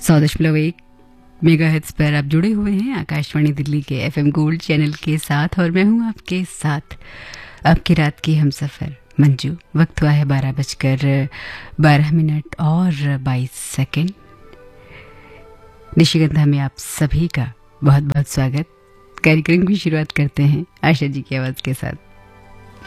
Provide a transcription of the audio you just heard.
100.1 megahertz पर आप जुड़े हुए हैं आकाशवाणी दिल्ली के एफएम गोल्ड चैनल के साथ और मैं हूं आपके साथ आपकी रात की हमसफर मंजू। वक्त हुआ है 12:12 और 22 निशिगंधा में आप सभी का बहुत बहुत स्वागत। कार्यक्रम की शुरुआत करते हैं आशा जी की आवाज़ के साथ।